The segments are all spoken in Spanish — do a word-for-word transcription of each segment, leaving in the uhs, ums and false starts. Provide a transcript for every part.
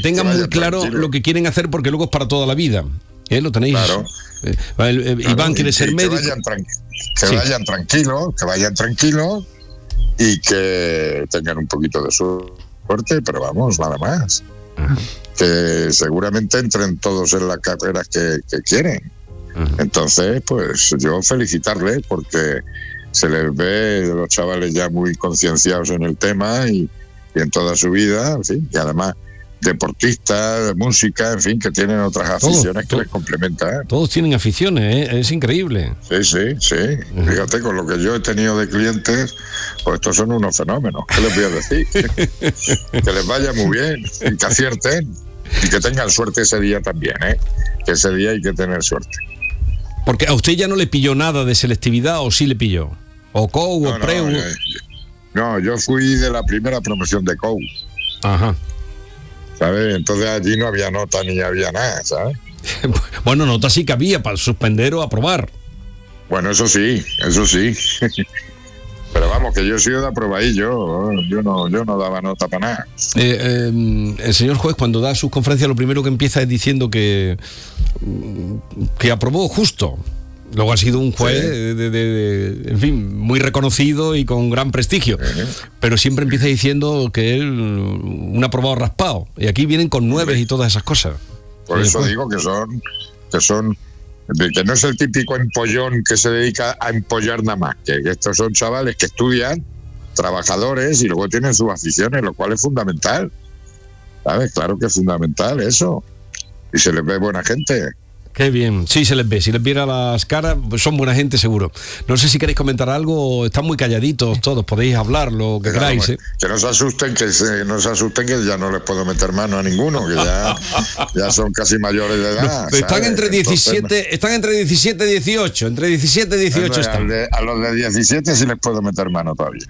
tengan que muy claro tranquilo. lo que quieren hacer, porque luego es para toda la vida. ¿Eh? Lo tenéis. Claro. Eh, el, el, Claro, Iván quiere y, ser y médico. Que vayan, tran- que Sí. vayan tranquilos, que vayan tranquilos y que tengan un poquito de suerte, pero vamos, nada más. Ajá. Que seguramente entren todos en las carreras que, que quieren. Ajá. Entonces, pues yo felicitarles porque se les ve los chavales ya muy concienciados en el tema y, y en toda su vida, en fin, y además deportistas, de música, en fin, que tienen otras aficiones todo. que les complementan. Todos tienen aficiones, ¿eh? Es increíble. Sí, sí, sí. Fíjate, con lo que yo he tenido de clientes, pues estos son unos fenómenos. ¿Qué les voy a decir? Que les vaya muy bien, y que acierten y que tengan suerte ese día también, ¿eh? Que ese día hay que tener suerte. Porque a usted ya no le pilló nada de selectividad, ¿o sí le pilló? ¿O C O U, No, o Preu? no, eh, no, yo fui de la primera promoción de C O U, Ajá. ¿sabes? Entonces allí no había nota ni había nada, ¿sabes? Bueno, nota sí que había para suspender o aprobar. Bueno, eso sí, eso sí. Pero vamos, que yo he sido de aprobadillo, yo no, yo no daba nota para nada. Eh, eh, el señor juez, cuando da sus conferencias, lo primero que empieza es diciendo que, que aprobó justo. Luego ha sido un juez, Sí. de, de, de, en fin, muy reconocido y con gran prestigio. Sí. Pero siempre empieza diciendo que él, un aprobado raspado. Y aquí vienen con nueves y todas esas cosas. Por Sí, eso juez. digo que son, que son, de que no es el típico empollón que se dedica a empollar nada más, que, que estos son chavales que estudian, trabajadores y luego tienen sus aficiones, lo cual es fundamental. ¿Sabes? Claro que es fundamental eso. Y se les ve buena gente. Qué bien, sí se les ve, si les viera las caras, pues son buena gente seguro. No sé si queréis comentar algo, están muy calladitos todos, podéis hablar lo que Que queráis. no, ¿eh? que no se asusten, que se, no se asusten que ya no les puedo meter mano a ninguno, que ya, ya son casi mayores de edad. Están ¿sabes? entre diecisiete, Entonces, están entre diecisiete y dieciocho, entre diecisiete y dieciocho a, están. de- a los de diecisiete sí les puedo meter mano todavía.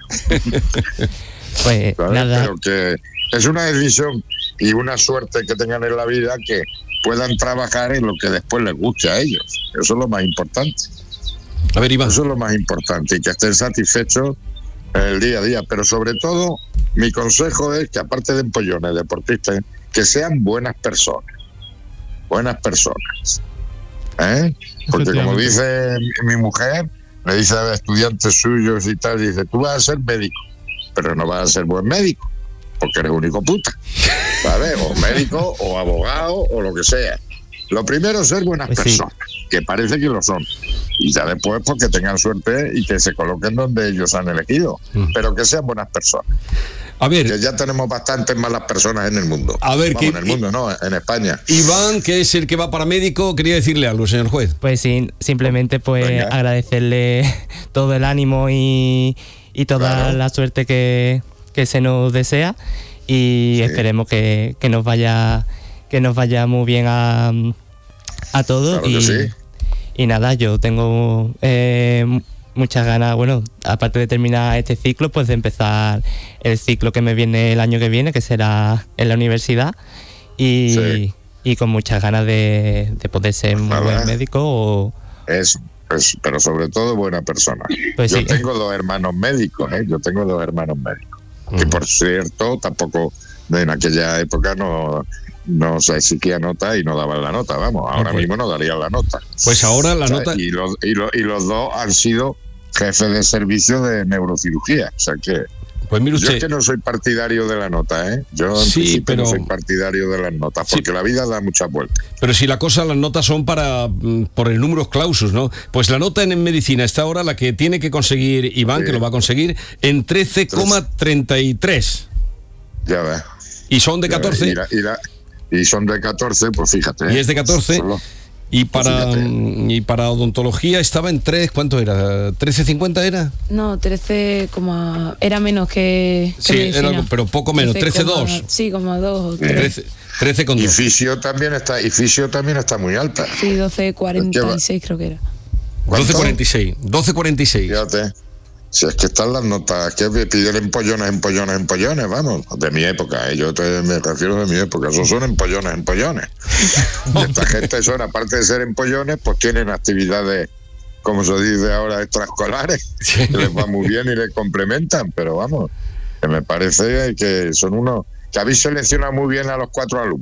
Pues ¿sabes? nada, Pero que es una decisión y una suerte que tengan en la vida que puedan trabajar en lo que después les guste a ellos. Eso es lo más importante. A ver, Iván. Eso es lo más importante y que estén satisfechos en el día a día. Pero sobre todo, mi consejo es que aparte de empollones, deportistas, que sean buenas personas. Buenas personas. ¿Eh? Porque como Efectivamente. dice mi, mi mujer, le dice a estudiantes suyos y tal, dice, tú vas a ser médico, pero no vas a ser buen médico, porque eres único puta. ¿Sabes? O médico, o abogado, o lo que sea. Lo primero es ser buenas Pues sí. personas, que parece que lo son. Y ya después, pues que tengan suerte y que se coloquen donde ellos han elegido. Mm. Pero que sean buenas personas. A ver, Que ya tenemos bastantes malas personas en el mundo. A ver, Vamos, que- en el mundo, no, en España. Iván, que es el que va para médico, quería decirle algo, señor juez. pues sí, simplemente pues Venga. agradecerle todo el ánimo y, y toda Claro. la suerte que, que se nos desea y Sí. esperemos que, que nos vaya que nos vaya muy bien a, a todos. Claro que y, sí. y nada, yo tengo eh, muchas ganas, bueno, aparte de terminar este ciclo, pues de empezar el ciclo que me viene el año que viene, que será en la universidad, y, Sí. y con muchas ganas de, de poder ser muy Nada. buen médico o... Es, es- pero sobre todo buena persona. Pues Yo sí. tengo dos hermanos médicos, ¿eh? Yo tengo dos hermanos médicos. Que por cierto, tampoco en aquella época no, no se exigía nota y no daban la nota, vamos, ahora pues- mismo no darían la nota. Pues ahora la O sea, nota... Y los, y, los, y los dos han sido jefes de servicio de neurocirugía. O sea que Pues mire yo es usted, que no soy partidario de la nota, ¿eh? Yo en Sí, principio pero- no soy partidario de las notas, Sí. porque la vida da muchas vueltas. pero si la cosa, las notas son para mm, por el número clausus, ¿no? Pues la nota en, en medicina está ahora la que tiene que conseguir Iván, Sí. que lo va a conseguir, en trece coma treinta y tres. Ya ves. Y son de ya ves. catorce. Y, la- y la- y son de catorce, pues fíjate. Y es de catorce. Solo- Y para, Fíjate. mm, y para odontología estaba en tres, ¿cuánto era? ¿trece cincuenta era? No, trece, como era menos que, que Sí, era medicina. algo, pero poco menos, trece coma dos. coma- Sí, como dos o Bien. tres. trece, trece con Y dos. fisio también está, y fisio también está muy alta. Sí, doce cuarenta y seis creo que era. ¿Cuánto? doce cuarenta y seis. doce cuarenta y seis. Fíjate. Si es que están las notas, que piden empollones, empollones, empollones, vamos, de mi época, ¿eh? Yo te, me refiero de mi época, esos son empollones, empollones. Y esta gente son, aparte de ser empollones, pues tienen actividades, como se dice ahora, extraescolares, Sí. que les va muy bien y les complementan, pero vamos, que me parece que son unos, que habéis seleccionado muy bien a los cuatro alumnos.